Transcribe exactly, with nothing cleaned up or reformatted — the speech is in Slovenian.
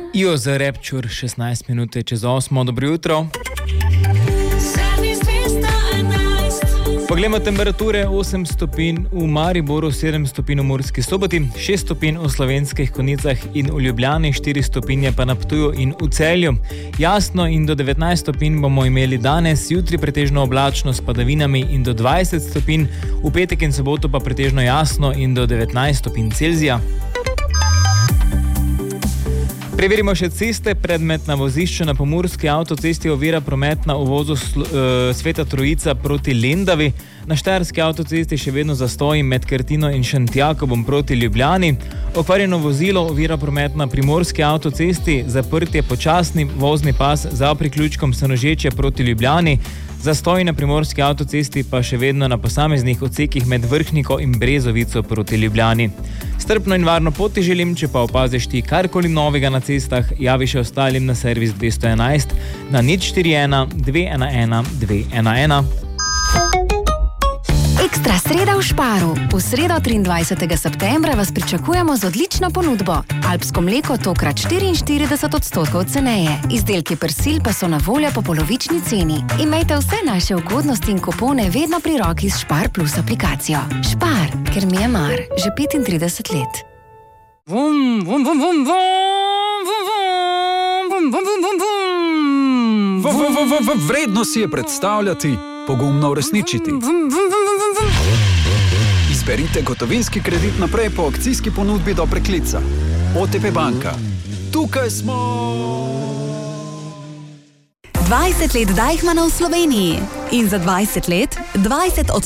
Ijo za Repčur, šestnajst minut čez osmo, dobro jutro. Poglejmo temperature, osem stopinj v Mariboru, sedem stopinj v Murski Soboti, šest stopinj v Slovenskih Konjicah in v Ljubljani, štiri stopinje pa na Ptuju in v Celju. Jasno in do devetnajst stopinj bomo imeli danes, jutri pretežno oblačno s padavinami in do dvajset stopinj, v petek in soboto pa pretežno jasno in do devetnajst stopinj Celzija. Preverimo še ceste. Predmet na vozišču na Pomurski avtocesti ovira promet na uvozu sl- uh, Sveta Trojica proti Lendavi. Na Štajerski avtocesti še vedno zastoji med Krtino in Šentjakobom proti Ljubljani. Okvarjeno vozilo ovira promet na Primorski avtocesti, zaprt je počasni vozni pas za priključkom Sanožečja proti Ljubljani. Zastoj na Primorski avtocesti pa še vedno na posameznih odsekih med Vrhniko in Brezovico proti Ljubljani. Strpno in varno poti želim, če pa opaziš ti karkoli novega na cestah, javi še ostalim na servis dvesto enajst na nič štiri ena dve ena ena dve ena ena. Ekstra sreda v Sparu. V sredo triindvajsetega septembra vas pričakujemo z odlično ponudbo. Alpsko mleko tokrat štiriinštirideset odstotkov ceneje. Izdelki persil pa so na voljo po polovični ceni. Imejte vse naše ugodnosti in kupone vedno pri roki s Spar Plus aplikacijo. Spar, ker mi je mar, že petintrideset let. Vum, vum, vum, vum, vum, vum, vum, vum, vum, vum, vum. Vredno si je predstavljati, pogumno uresničiti. Izberite gotovinski kredit naprej po akcijski ponudbi do preklica. O T P banka. Tukaj smo! dvajset let Deichmanov v Sloveniji in za dvajset let dvajset odstotkov